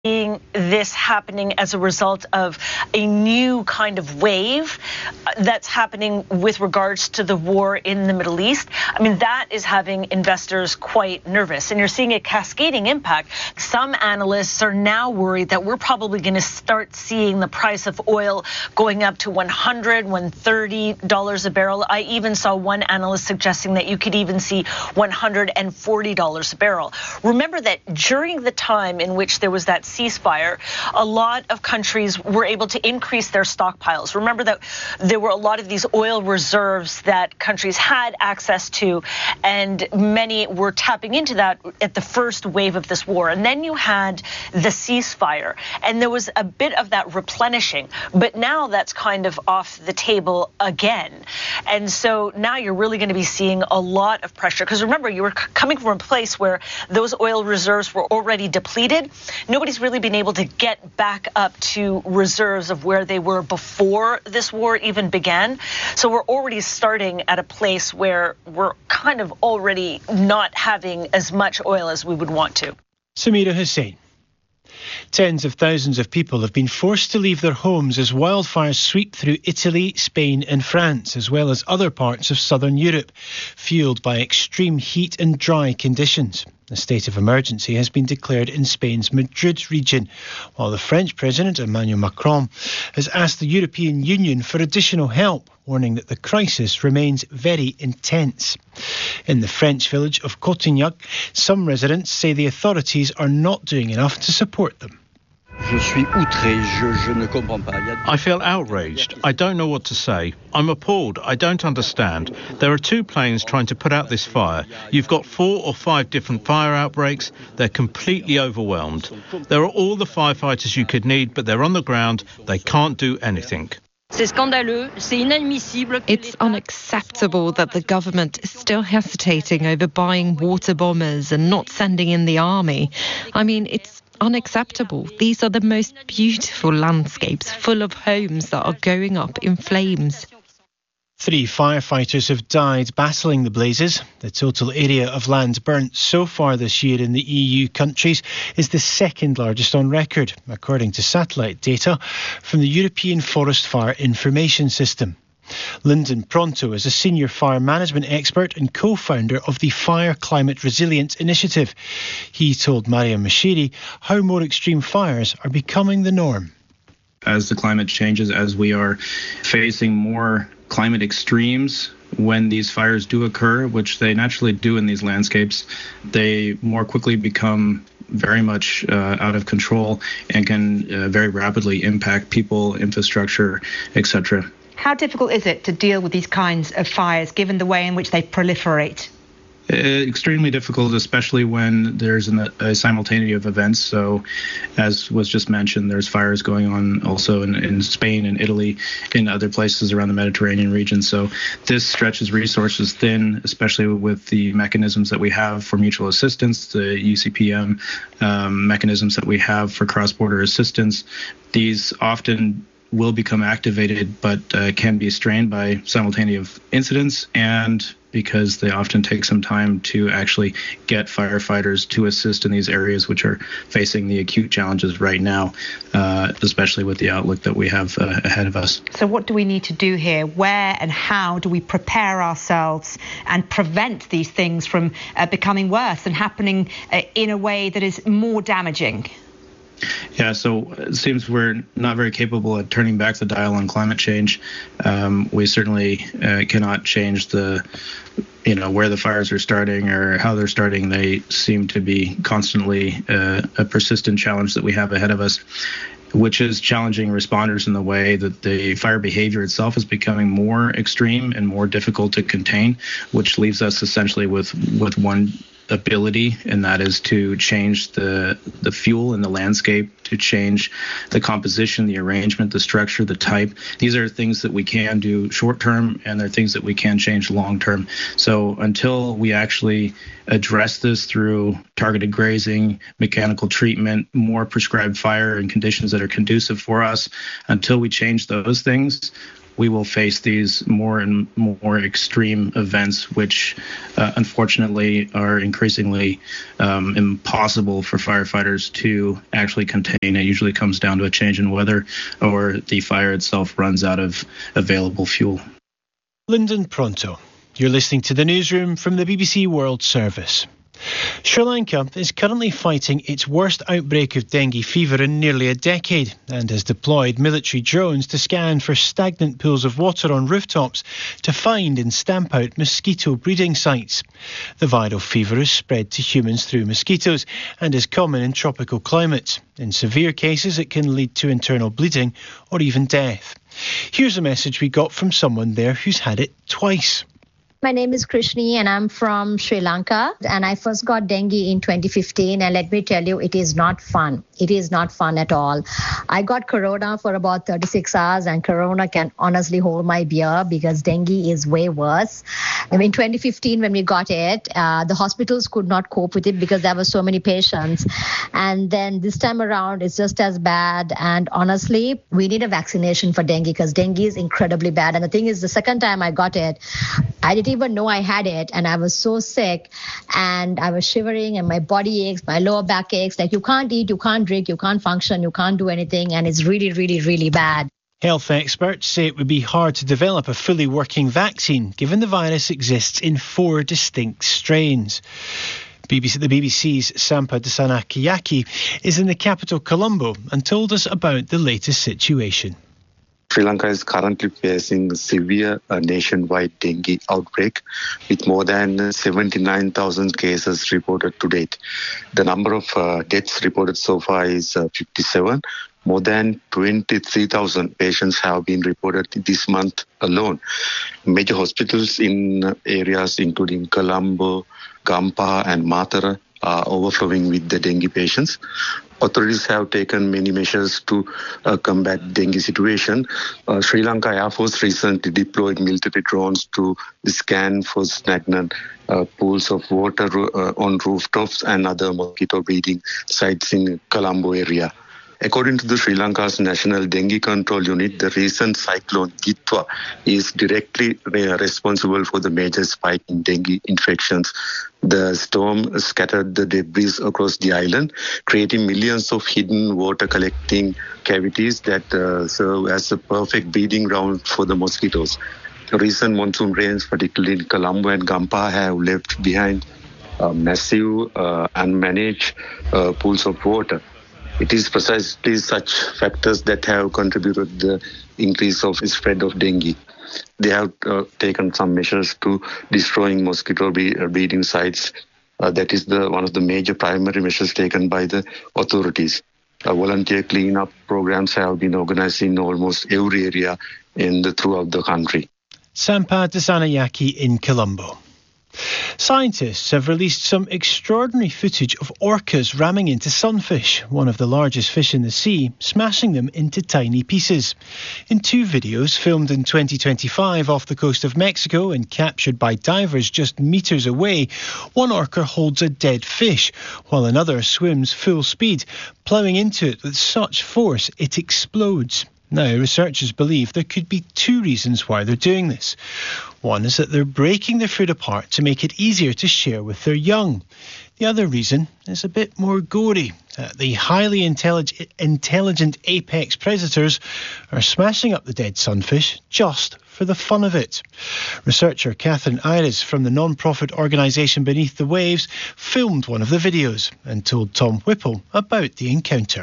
seeing this happening as a result of a new kind of wave that's happening with regards to the war in the Middle East. I mean, that is having investors quite nervous, and you're seeing a cascading impact. Some analysts are now worried that we're probably going to start seeing the price of oil going up to $100, $130 a barrel. I even saw one analyst suggesting that you could even see $140 a barrel. Remember that during the time in which there was that ceasefire, a lot of countries were able to increase their stockpiles. Remember that there were a lot of these oil reserves that countries had access to, and many were tapping into that at the first wave of this war. And then you had the ceasefire, and there was a bit of that replenishing, but now that's kind of off the table again. And so now you're really going to be seeing a lot of pressure, because remember, you were coming from a place where those oil reserves were already depleted. Nobody's really been able to get back up to reserves of where they were before this war even began. So we're already starting at a place where we're kind of already not having as much oil as we would want to. Samira Hussain. Tens of thousands of people have been forced to leave their homes as wildfires sweep through Italy, Spain and France, as well as other parts of southern Europe, fuelled by extreme heat and dry conditions. A state of emergency has been declared in Spain's Madrid region, while the French President Emmanuel Macron has asked the European Union for additional help, warning that the crisis remains very intense. In the French village of Cotignac, some residents say the authorities are not doing enough to support them. I feel outraged. I don't know what to say. I'm appalled. I don't understand. There are 2 planes trying to put out this fire. You've got 4 or 5 different fire outbreaks. They're completely overwhelmed. There are all the firefighters you could need, but they're on the ground. They can't do anything. It's unacceptable that the government is still hesitating over buying water bombers and not sending in the army. I mean, it's unacceptable. These are the most beautiful landscapes, full of homes that are going up in flames. 3 firefighters have died battling the blazes. The total area of land burnt so far this year in the EU countries is the second largest on record, according to satellite data from the European Forest Fire Information System. Lyndon Pronto is a senior fire management expert and co-founder of the Fire Climate Resilience Initiative. He told Maria Mashiri how more extreme fires are becoming the norm. As the climate changes, as we are facing more climate extremes, when these fires do occur, which they naturally do in these landscapes, they more quickly become very much out of control and can very rapidly impact people, infrastructure, etc. How difficult is it to deal with these kinds of fires, given the way in which they proliferate? Extremely difficult, especially when there's a simultaneity of events. So, as was just mentioned, there's fires going on also in Spain and Italy, in other places around the Mediterranean region. So this stretches resources thin, especially with the mechanisms that we have for mutual assistance, the UCPM mechanisms that we have for cross-border assistance. These often will become activated, but can be strained by simultaneous incidents, and because they often take some time to actually get firefighters to assist in these areas which are facing the acute challenges right now, especially with the outlook that we have ahead of us. So what do we need to do here? Where and how do we prepare ourselves and prevent these things from becoming worse and happening in a way that is more damaging? Yeah, so it seems we're not very capable at turning back the dial on climate change. We certainly cannot change where the fires are starting or how they're starting. They seem to be constantly a persistent challenge that we have ahead of us, which is challenging responders in the way that the fire behavior itself is becoming more extreme and more difficult to contain, which leaves us essentially with one ability, and that is to change the fuel in the landscape, to change the composition, the arrangement, the structure, the type. These are things that we can do short term, and they're things that we can change long term. So until we actually address this through targeted grazing, mechanical treatment, more prescribed fire and conditions that are conducive for us, until we change those things, we will face these more and more extreme events, which unfortunately are increasingly impossible for firefighters to actually contain. It usually comes down to a change in weather or the fire itself runs out of available fuel. Lyndon Pronto. You're listening to the newsroom from the BBC World Service. Sri Lanka is currently fighting its worst outbreak of dengue fever in nearly a decade and has deployed military drones to scan for stagnant pools of water on rooftops to find and stamp out mosquito breeding sites. The viral fever is spread to humans through mosquitoes and is common in tropical climates. In severe cases, it can lead to internal bleeding or even death. Here's a message we got from someone there who's had it twice. My name is Krishni and I'm from Sri Lanka, and I first got dengue in 2015, and let me tell you, it is not fun. It is not fun at all. I got corona for about 36 hours, and corona can honestly hold my beer because dengue is way worse. In 2015 when we got it, the hospitals could not cope with it because there were so many patients. And then this time around, it's just as bad. And honestly, we need a vaccination for dengue because dengue is incredibly bad. And the thing is, the second time I got it, I didn't even know I had it, and I was so sick and I was shivering and my body aches, my lower back aches. Like, you can't eat, you can't drink, you can't function, you can't do anything, and it's really, really, really bad. Health experts say it would be hard to develop a fully working vaccine given the virus exists in 4 distinct strains. The BBC's Sampha Dissanayake is in the capital Colombo and told us about the latest situation. Sri Lanka is currently facing a severe nationwide dengue outbreak with more than 79,000 cases reported to date. The number of deaths reported so far is 57. More than 23,000 patients have been reported this month alone. Major hospitals in areas including Colombo, Gampaha and Matara are overflowing with the dengue patients. Authorities have taken many measures to combat dengue situation. Sri Lanka Air Force recently deployed military drones to scan for stagnant pools of water on rooftops and other mosquito breeding sites in Colombo area. According to the Sri Lanka's National Dengue Control Unit, the recent cyclone Gitwa is directly responsible for the major spike in dengue infections. The storm scattered the debris across the island, creating millions of hidden water collecting cavities that serve as a perfect breeding ground for the mosquitoes. Recent monsoon rains, particularly in Colombo and Gampaha, have left behind massive unmanaged pools of water. It is precisely such factors that have contributed to the increase of spread of dengue. They have taken some measures to destroying mosquito breeding sites. That is one of the major primary measures taken by the authorities. Volunteer cleanup programs have been organized in almost every area throughout the country. Sampha Dissanayake in Colombo. Scientists have released some extraordinary footage of orcas ramming into sunfish, one of the largest fish in the sea, smashing them into tiny pieces. In 2 videos filmed in 2025 off the coast of Mexico and captured by divers just metres away, one orca holds a dead fish, while another swims full speed, ploughing into it with such force it explodes. Now, researchers believe there could be 2 reasons why they're doing this. One is that they're breaking their food apart to make it easier to share with their young. The other reason is a bit more gory. The highly intelligent apex predators are smashing up the dead sunfish just for the fun of it. Researcher Catherine Ayres from the non-profit organisation Beneath the Waves filmed one of the videos and told Tom Whipple about the encounter.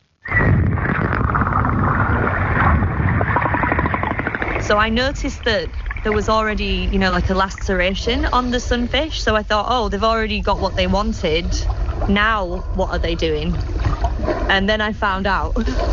So I noticed that there was already, like a laceration on the sunfish. So I thought, oh, they've already got what they wanted. Now, what are they doing? And then I found out.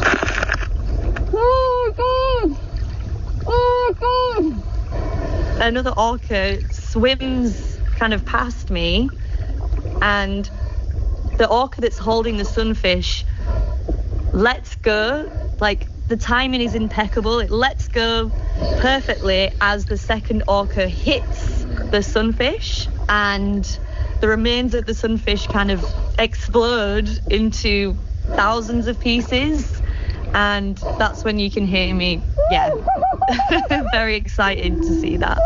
Oh, God! Oh, God! Another orca swims kind of past me. And the orca that's holding the sunfish lets go, the timing is impeccable. It lets go perfectly as the second orca hits the sunfish, and the remains of the sunfish kind of explode into thousands of pieces. And that's when you can hear me, very excited to see that.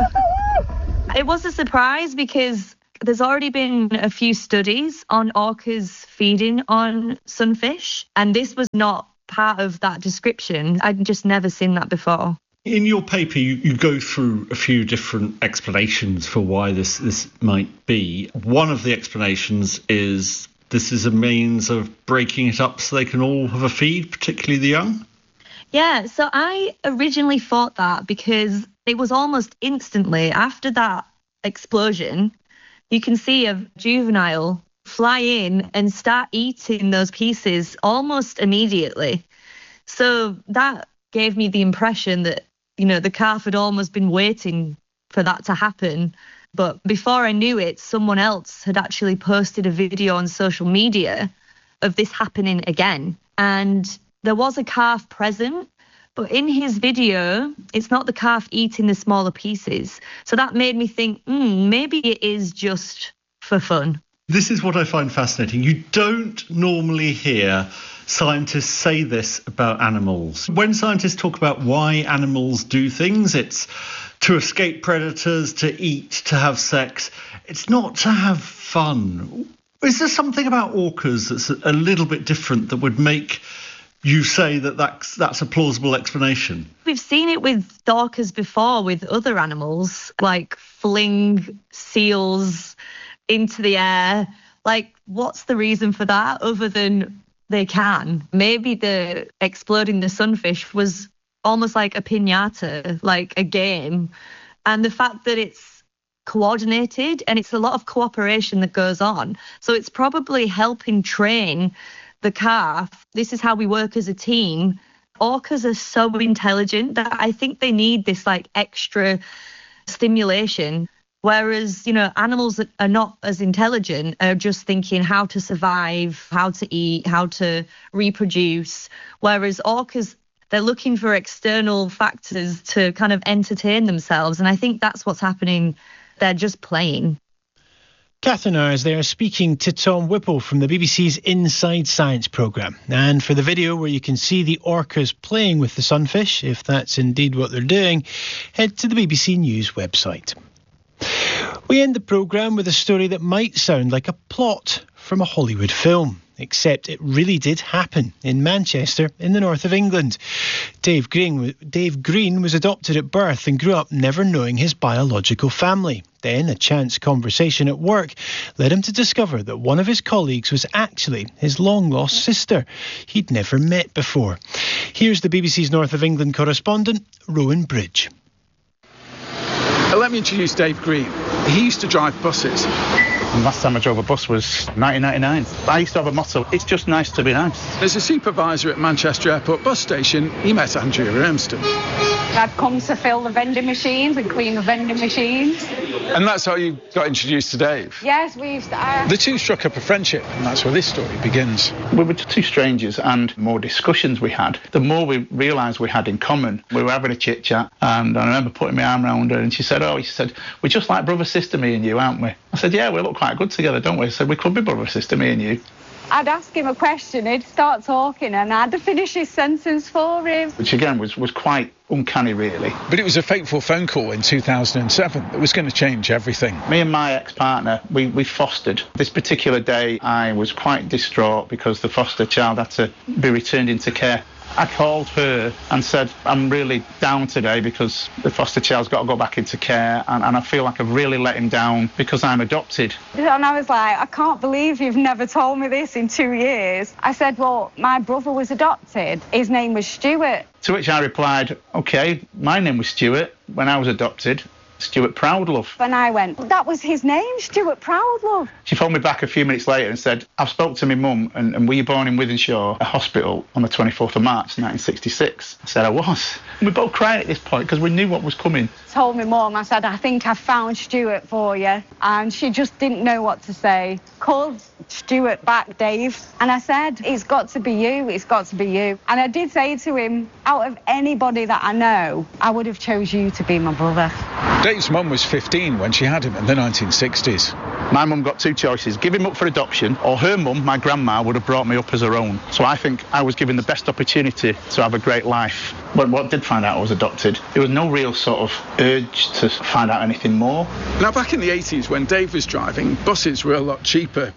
It was a surprise because there's already been a few studies on orcas feeding on sunfish, and this was not part of that description. I'd just never seen that before. In your paper, you go through a few different explanations for why this might be. One of the explanations is this is a means of breaking it up so they can all have a feed, particularly the young? Yeah, so I originally thought that because it was almost instantly after that explosion, you can see a juvenile fly in and start eating those pieces almost immediately. So that gave me the impression that, the calf had almost been waiting for that to happen. But before I knew it, someone else had actually posted a video on social media of this happening again. And there was a calf present, but in his video, it's not the calf eating the smaller pieces. So that made me think, maybe it is just for fun. This is what I find fascinating. You don't normally hear scientists say this about animals. When scientists talk about why animals do things, it's to escape predators, to eat, to have sex. It's not to have fun. Is there something about orcas that's a little bit different that would make you say that that's a plausible explanation? We've seen it with orcas before with other animals, like fling seals into the air. Like, what's the reason for that other than they can? Maybe the exploding the sunfish was almost like a piñata, like a game. And the fact that it's coordinated and it's a lot of cooperation that goes on. So it's probably helping train the calf. This is how we work as a team. Orcas are so intelligent that I think they need this like extra stimulation. Whereas, animals that are not as intelligent are just thinking how to survive, how to eat, how to reproduce. Whereas orcas, they're looking for external factors to kind of entertain themselves. And I think that's what's happening. They're just playing. Catherine Ayres there speaking to Tom Whipple from the BBC's Inside Science programme. And for the video where you can see the orcas playing with the sunfish, if that's indeed what they're doing, head to the BBC News website. We end the programme with a story that might sound like a plot from a Hollywood film, except it really did happen in Manchester in the north of England. Dave Green was adopted at birth and grew up never knowing his biological family. Then a chance conversation at work led him to discover that one of his colleagues was actually his long-lost sister he'd never met before. Here's the BBC's North of England correspondent, Rowan Bridge. Let me introduce Dave Green. He used to drive buses. And last time I drove a bus was 1999. I used to have a motto, it's just nice to be nice. As a supervisor at Manchester Airport bus station, he met Andrea Ermston. I'd come to fill the vending machines and clean the vending machines. And that's how you got introduced to Dave? Yes, we used to... The two struck up a friendship, and that's where this story begins. We were two strangers, and the more discussions we had, the more we realised we had in common. We were having a chit-chat, and I remember putting my arm around her, and she said, we're just like brother-sister, me and you, aren't we? I said, yeah, we look quite good together, don't we? I said, we could be brother-sister, me and you. I'd ask him a question, he'd start talking, and I had to finish his sentence for him. Which, again, was quite uncanny, really. But it was a fateful phone call in 2007 that was going to change everything. Me and my ex-partner, we fostered. This particular day, I was quite distraught because the foster child had to be returned into care. I called her and said, I'm really down today because the foster child's got to go back into care and I feel like I've really let him down because I'm adopted. And I was like, I can't believe you've never told me this in 2 years. I said, well, my brother was adopted. His name was Stuart. To which I replied, OK, my name was Stuart when I was adopted. Stuart Proudlove. And I went, that was his name, Stuart Proudlove. She phoned me back a few minutes later and said, I've spoke to my mum and were you born in Wythenshawe, a hospital, on the 24th of March 1966? I said I was. And we both cried at this point because we knew what was coming. Told my mum, I said, I think I found Stuart for you. And she just didn't know what to say. Called Stuart back, Dave. And I said, it's got to be you, it's got to be you. And I did say to him, out of anybody that I know, I would have chose you to be my brother. Dave's mum was 15 when she had him in the 1960s. My mum got two choices: give him up for adoption, or her mum, my grandma, would have brought me up as her own. So I think I was given the best opportunity to have a great life. But what did find out I was adopted, there was no real sort of urge to find out anything more. Now, back in the 80s, when Dave was driving, buses were a lot cheaper.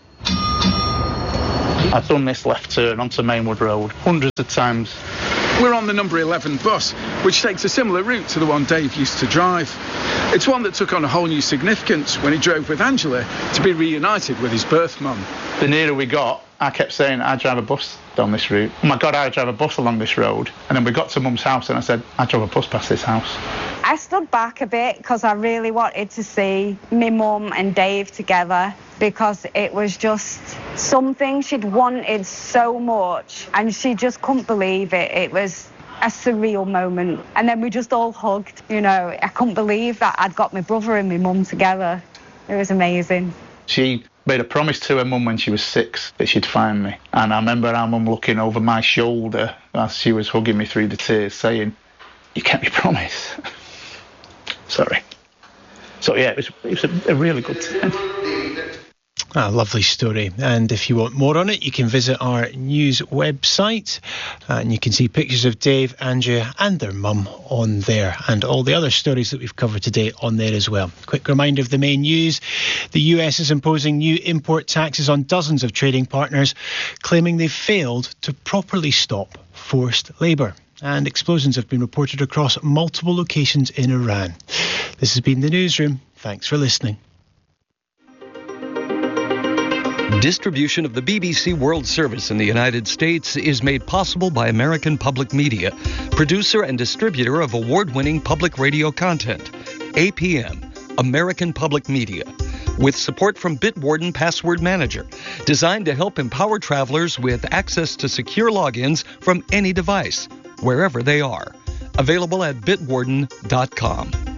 I've done this left turn onto Mainwood Road hundreds of times. We're on the number 11 bus, which takes a similar route to the one Dave used to drive. It's one that took on a whole new significance when he drove with Angela to be reunited with his birth mum. The nearer we got, I kept saying, I drive a bus down this route. Oh my God, I drive a bus along this road. And then we got to Mum's house and I said, I drove a bus past this house. I stood back a bit because I really wanted to see my mum and Dave together, because it was just something she'd wanted so much and she just couldn't believe it. It was a surreal moment. And then we just all hugged, you know. I couldn't believe that I'd got my brother and my mum together. It was amazing. She made a promise to her mum when she was 6 that she'd find me. And I remember our mum looking over my shoulder as she was hugging me through the tears, saying, "You kept your promise." Sorry. So yeah, it was a really good time. A lovely story. And if you want more on it, you can visit our news website and you can see pictures of Dave, Andrea and their mum on there, and all the other stories that we've covered today on there as well. Quick reminder of the main news. The US is imposing new import taxes on dozens of trading partners, claiming they've failed to properly stop forced labour. And explosions have been reported across multiple locations in Iran. This has been The Newsroom. Thanks for listening. Distribution of the BBC World Service in the United States is made possible by American Public Media, producer and distributor of award-winning public radio content. APM, American Public Media, with support from Bitwarden Password Manager, designed to help empower travelers with access to secure logins from any device, wherever they are. Available at bitwarden.com.